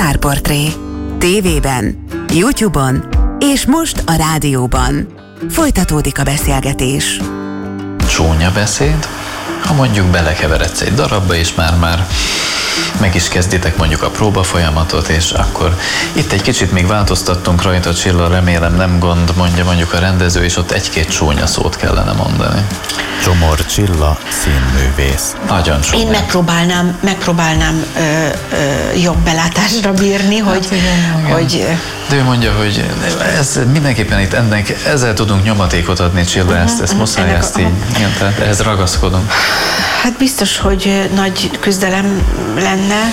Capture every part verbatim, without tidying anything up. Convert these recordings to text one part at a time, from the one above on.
Sztárportré. Tévében, YouTube-on és most a rádióban. Folytatódik a beszélgetés. Csúnya beszéd, ha mondjuk belekeveredsz egy darabba, és már-már meg is kezditek mondjuk a próba folyamatot, és akkor itt egy kicsit még változtattunk rajta, Csilla, remélem nem gond, mondja mondjuk a rendező, és ott egy-két csúnya szót kellene mondani. Csomor Csilla, színművész. Nagyon csúnya. Én megpróbálnám, megpróbálnám ö, ö, jobb belátásra bírni, hogy... Hát igen, igen. hogy De ő mondja, hogy ez mindenképpen itt ennek, ezzel tudunk nyomatékot adni, Csilla, uh-huh, ezt, ezt uh-huh, muszáj, ezt így, igen, tehát ehhez ragaszkodunk. Hát biztos, hogy nagy küzdelem lenne.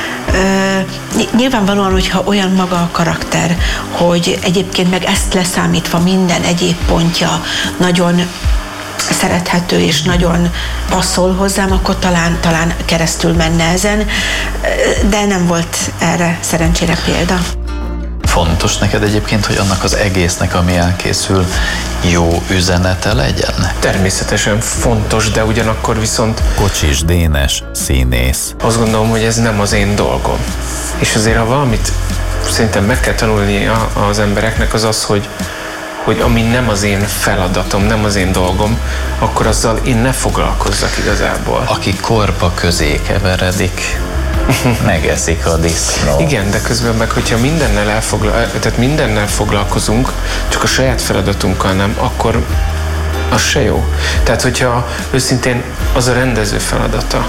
Uh, nyilvánvalóan, hogyha olyan maga a karakter, hogy egyébként meg ezt leszámítva minden egyéb pontja nagyon szerethető és nagyon passzol hozzám, akkor talán, talán keresztül menne ezen, de nem volt erre szerencsére példa. Fontos neked egyébként, hogy annak az egésznek, ami elkészül, jó üzenete legyen? Természetesen fontos, de ugyanakkor viszont... Kocsis Dénes, színész. Azt gondolom, hogy ez nem az én dolgom. És azért, ha valamit szerintem meg kell tanulni az embereknek, az az, hogy hogy ami nem az én feladatom, nem az én dolgom, akkor azzal én ne foglalkozzak igazából. Aki korpa közé keveredik, megeszik a disznó. Igen, de közben meg, hogyha mindennel, elfoglal, tehát mindennel foglalkozunk, csak a saját feladatunkkal nem, akkor az se jó. Tehát, hogyha őszintén az a rendező feladata,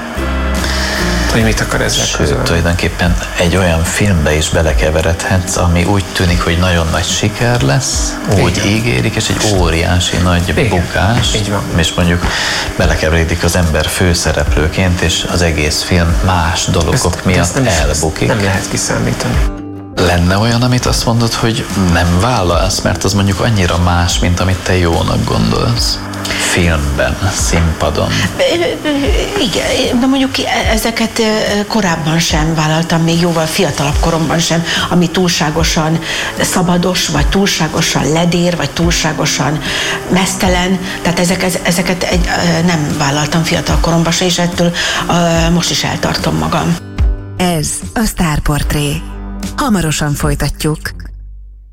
hogy mit akar ezzel Sőt, közölni. tulajdonképpen egy olyan filmbe is belekeveredhetsz, ami úgy tűnik, hogy nagyon nagy siker lesz, úgy Igen. ígérik, és egy óriási nagy Igen. bukás, Így van. és mondjuk belekeveredik az ember főszereplőként, és az egész film más dolgok Ezt, miatt ezt nem, elbukik. ezt nem lehet kiszámítani. Lenne olyan, amit azt mondod, hogy nem vállalsz, mert az mondjuk annyira más, mint amit te jónak gondolsz? Filmben, színpadon. Igen, de mondjuk ezeket korábban sem vállaltam, még jóval fiatalabb koromban sem, ami túlságosan szabados, vagy túlságosan ledér, vagy túlságosan meztelen, tehát ezeket, ezeket egy, nem vállaltam fiatal koromban se, és ettől most is eltartom magam. Ez a Sztárportré. Hamarosan folytatjuk.